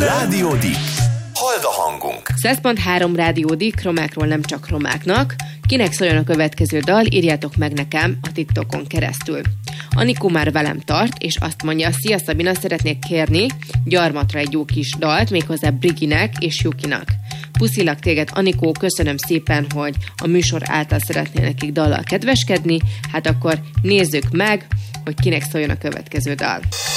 Rádió Di. Halld a hangunk. 100.3 Rádió Di, romákról nem csak romáknak. Kinek szóljon a következő dal, írjátok meg nekem a TikTokon keresztül. Anikó már velem tart, és azt mondja: szia Szabina, szeretnék kérni gyarmatra egy jó kis dalt, méghozzá Briginek és Jukinak. Puszilak téged, Anikó, köszönöm szépen, hogy a műsor által szeretnél nekik dallal kedveskedni. Hát akkor nézzük meg, hogy kinek szóljon a következő dal.